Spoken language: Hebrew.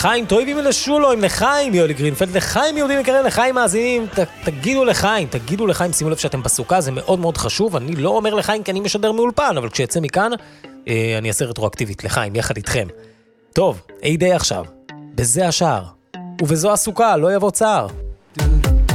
לחיים טויבים ולשולו, לחיים יולי גרינפלד, לחיים יהודים יקרים, לחיים מאזינים, תגידו לחיים, שימו לב שאתם בסוכה, זה מאוד מאוד חשוב, אני לא אומר לחיים כי אני משדר מאולפן, אבל כשיצא מכאן, אני אעשה רטרואקטיבית לחיים, יחד איתכם. טוב, איי די עכשיו, בזה השער, ובזו הסוכה, לא יבוא צער.